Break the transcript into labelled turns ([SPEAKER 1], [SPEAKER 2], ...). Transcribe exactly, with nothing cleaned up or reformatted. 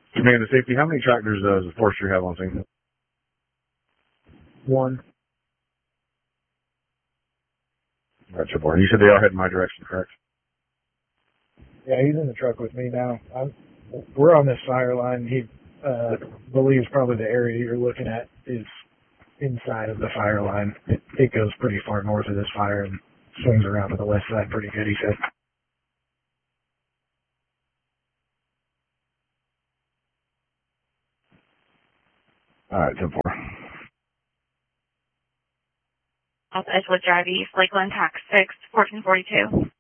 [SPEAKER 1] Command to safety, how many tractors does the forestry have on scene?
[SPEAKER 2] One.
[SPEAKER 1] Gotcha, boy. You said they are heading my direction, correct?
[SPEAKER 2] Yeah, he's in the truck with me now. I'm, we're on this fire line. He uh, believes probably the area you're looking at is inside of the fire line. It, it goes pretty far north of this fire and swings around to the west side pretty good, he said.
[SPEAKER 1] All right, ten four.
[SPEAKER 3] South Edgewood Drive East, Lakeland, Tax six, fourteen forty-two.